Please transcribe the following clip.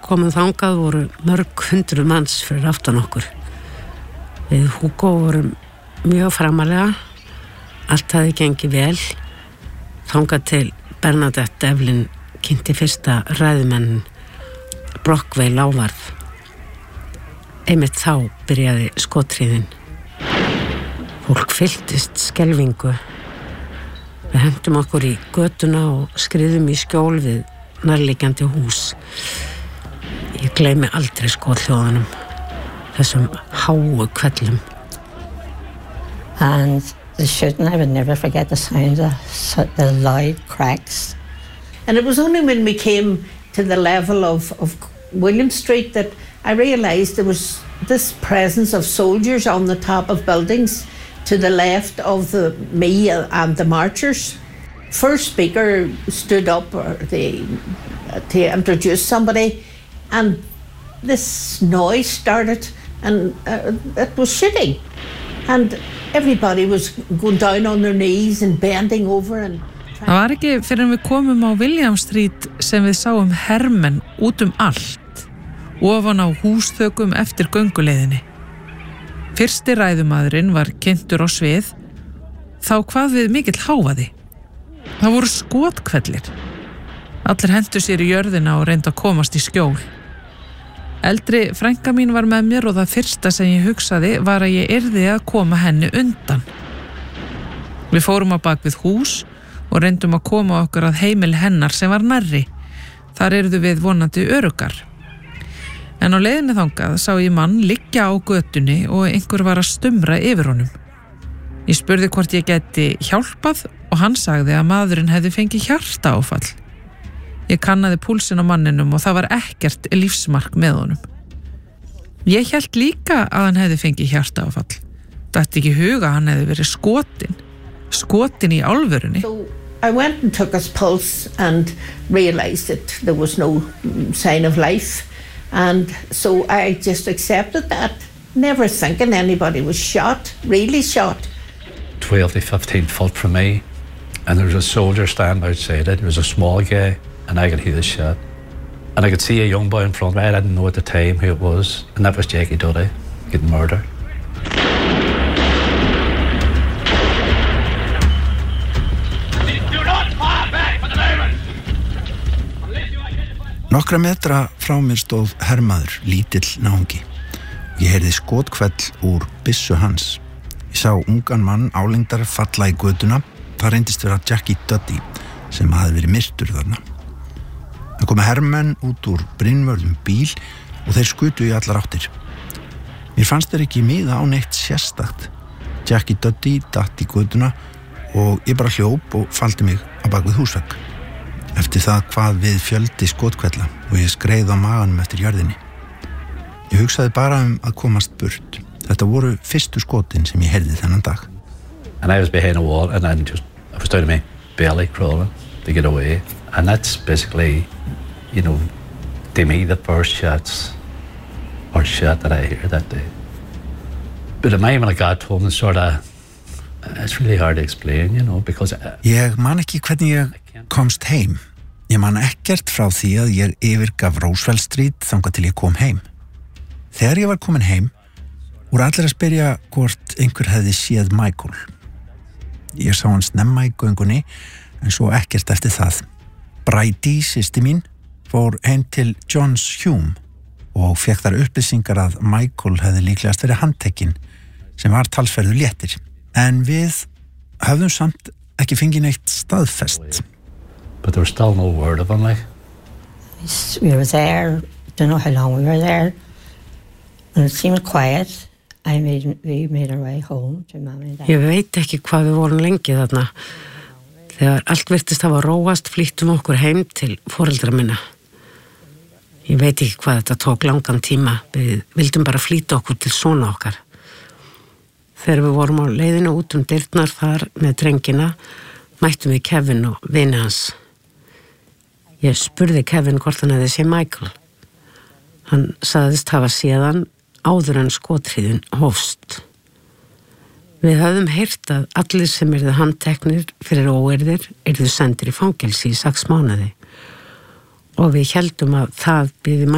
komum þangað voru mörg 100 manns fyrir aftan okkur. Við Hugo vorum mjög framalega, allt hafði gengið vel, þangað til Bernadette Devlin kynnti fyrsta ræðumennin Brockway lávarð. Einmitt þá byrjaði skothríðin. Fólk fylltist skelfingu. Við hendum okkur í götuna og skriðum í skjól við nærliggjandi hús. Ég gleymi aldrei skothljóðunum, þessum háu hvellum. And the shooting, I would never forget the sound of the loud cracks. And it was only when we came to the level of William Street that I realised there was this presence of soldiers on the top of buildings to the left of me and the marchers. First speaker stood up to introduce somebody, and this noise started, and it was shooting, and everybody was going down on their knees and bending over and Það var ekki fyrir en við komum á William Street sem við sáum hermenn út allt, ofan á húsþökum eftir gönguleiðinni. Fyrsti ræðumaðurinn var kynntur á svið, þá hvað við mikill hávaði. Það voru skotkvellir. Allir hentu sér í jörðina og reyndu að komast í skjól. Eldri frænka mín var með mér og það fyrsta sem ég hugsaði var að ég yrði að koma henni undan. Við fórum á bak við hús og reyndum að koma okkur að heimil hennar sem var nærri. Þar yrðu við vonandi öruggar. En á leiðinni þangað sá ég mann liggja á götunni og einhver var að stumra yfir honum. Ég spurði hvort ég gæti hjálpað og hann sagði að maðurinn hefði fengið hjartaáfall. Ég kannaði púlsinn á manninum og það var ekkert lífsmark með honum. Ég hélt líka að hann hefði fengið hjartaáfall. Datt ekki í huga að hann hefði verið skotin í álfurunni. So I went and took his pulse and realised that there was no sign of life, and so I just accepted that, never thinking anybody was shot, really shot. 12 to 15 foot from me, and there was a soldier standing outside it. It was a small guy, and I could hear the shot, and I could see a young boy in front of me. I didn't know at the time who it was, and that was Jackie Duddy getting murdered. Nokkra metra frá mér stóð hermaður, lítill náungi. Ég heyrði skothvell úr byssu hans. Ég sá ungan mann álengdar falla í götuna. Það reyndist vera Jackie Duddy sem hafði verið myrtur þarna. Það komu hermenn út úr brinnvörðum bíl og þeir skutu í allar áttir. Mér fannst þeir ekki miða á neitt sérstakt. Jackie Duddy datt í götuna og ég bara hljóp og faldi mig á bak við húsvegg. Eftir það hvað við fjöldi skotkvella og ég skreið á maganum eftir jörðinni. Ég hugsaði bara að komast burt. Þetta voru fyrstu skotin sem ég heyrði þennan dag. And I was behind a wall, and I was down to my belly crawling to get away. And that's basically, to me, the first shot that I hear that day. But in my when I got home, it's really hard to explain, because... Ég man ekki hvernig ég komst heim. Ég man ekkert frá því að ég yfirgaf Roosevelt Street þangað til ég kom heim. Þegar ég var komin heim, voru allir að spyrja hvort einhver hefði séð Michael. Ég sá hann snemma í göngunni, en svo ekkert eftir það. Bridie, systir mín, fór heim til Johns Hume og fékk þar upplýsingar að Michael hefði líklegast verið handtekinn, sem var talsverður léttir. En við höfðum samt ekki fengið neitt staðfest. But there was still no word of him, like. We were there, don't know how long we were there, and it seemed quiet. We made our way home to Mommy and Dad. Ég veit ekki hvað við vorum lengi þarna. Þegar allt virtist hafa róast, flýttum okkur heim til foreldra minna. Ég veit ekki hvað þetta tók langan tíma. Við vildum bara flýta okkur til svona okkar. Þegar við vorum á leiðinu út dyrnar þar með drengina, mættum við Kevin og vini hans. Ég spurði Kevin hvort hann hefði séð Michael. Hann sagðist hafa séð hann áður en skothríðin hófst. Við höfðum heyrt að allir sem yrðu handteknir fyrir óeirðir yrðu sendir í fangelsi í 6 mánuði og við héldum að það byði